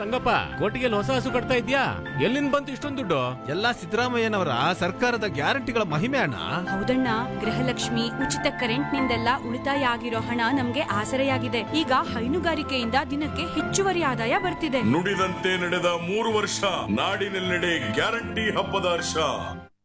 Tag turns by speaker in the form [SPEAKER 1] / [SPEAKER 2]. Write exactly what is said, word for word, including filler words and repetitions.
[SPEAKER 1] ರಂಗಪ್ಪ, ಕೋಟಿಗೆ ಹೊಸ ಹಸು ಕಟ್ತಾ ಇದ್ಯಾ? ಎಲ್ಲಿಂದ ಬಂತು ಇಷ್ಟೊಂದು ದುಡ್ಡು?
[SPEAKER 2] ಎಲ್ಲಾ ಸಿದ್ದರಾಮಯ್ಯನವರ ಸರ್ಕಾರದ ಗ್ಯಾರಂಟಿಗಳ ಮಹಿಮೆ ಅಣ್ಣ.
[SPEAKER 3] ಹೌದಣ್ಣ, ಗೃಹಲಕ್ಷ್ಮಿ, ಉಚಿತ ಕರೆಂಟ್ ನಿಂದೆಲ್ಲ ಉಳಿತಾಯ ಆಗಿರೋ ಹಣ ನಮ್ಗೆ ಆಸರೆಯಾಗಿದೆ. ಈಗ ಹೈನುಗಾರಿಕೆಯಿಂದ ದಿನಕ್ಕೆ ಹೆಚ್ಚುವರಿ ಆದಾಯ ಬರ್ತಿದೆ.
[SPEAKER 4] ನುಡಿದಂತೆ ನಡೆದ ಮೂರು ವರ್ಷ, ನಾಡಿನೆಲ್ಲೆಡೆ ಗ್ಯಾರಂಟಿ ಹಬ್ಬದ ಹರ್ಷ.